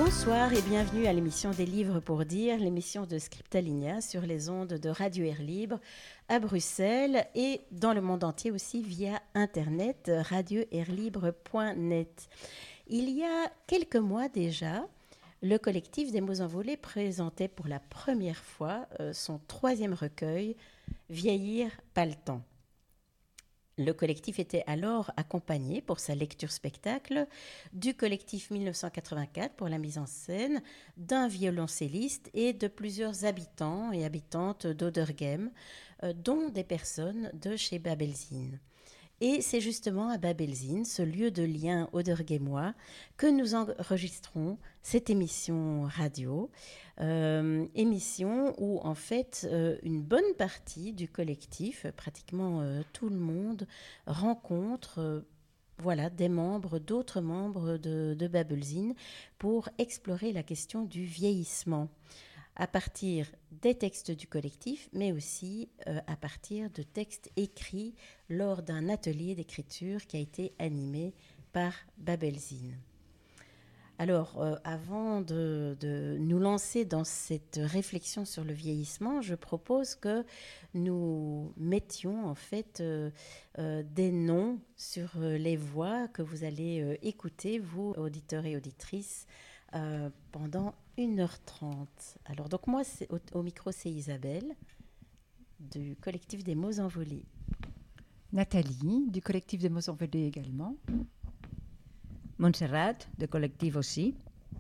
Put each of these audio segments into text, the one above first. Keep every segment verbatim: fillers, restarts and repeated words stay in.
Bonsoir et bienvenue à l'émission des livres pour dire, l'émission de Scriptalinia sur les ondes de Radio Air Libre à Bruxelles et dans le monde entier aussi via internet radio air libre point net. Il y a quelques mois déjà, le collectif des mots envolés présentait pour la première fois euh, son troisième recueil, Vieillir pas le temps. Le collectif était alors accompagné pour sa lecture spectacle du collectif mille neuf cent quatre-vingt-quatre pour la mise en scène, d'un violoncelliste et de plusieurs habitants et habitantes d'Oderghem, euh, dont des personnes de chez Babelzine. Et c'est justement à Babelzine, ce lieu de lien oderghemois, que nous enregistrons cette émission radio. Euh, émission où, en fait, euh, une bonne partie du collectif, pratiquement euh, tout le monde, rencontre euh, voilà, des membres, d'autres membres de, de Babelzine pour explorer la question du vieillissement, à partir des textes du collectif, mais aussi euh, à partir de textes écrits lors d'un atelier d'écriture qui a été animé par Babelzine. Alors, euh, avant de, de nous lancer dans cette réflexion sur le vieillissement, je propose que nous mettions en fait euh, euh, des noms sur euh, les voix que vous allez euh, écouter, vous, auditeurs et auditrices, euh, pendant une heure trente. Alors, donc moi, c'est, au, au micro, c'est Isabelle, du collectif des mots envolés. Nathalie, du collectif des mots envolés également. Montserrat, du collectif aussi.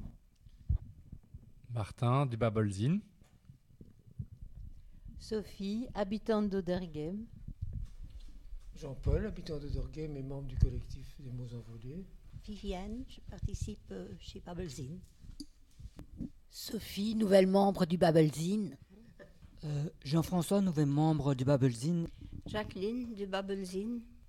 Martin, du Babelzine. Sophie, habitante d'Oderghem. Jean-Paul, habitant d'Oderghem et membre du collectif des mots envolés. Viviane, je participe euh, chez Babelzine. Sophie, nouvelle membre du Babelzine. Euh, Jean-François, nouvel membre du Babelzine. Jacqueline, du Babelzine.